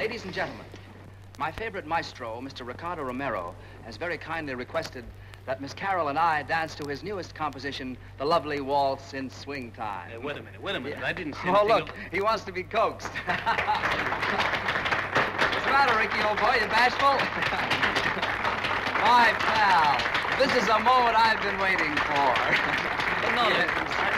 Ladies and gentlemen, my favorite maestro, Mr. Ricardo Romero, has very kindly requested that Miss Carol and I dance to his newest composition, the lovely waltz in swing time. Hey, wait a minute. Yeah. I didn't see Oh, look, he wants to be coaxed. What's the matter, Ricky, old boy? You bashful? My pal, this is a moment I've been waiting for. No,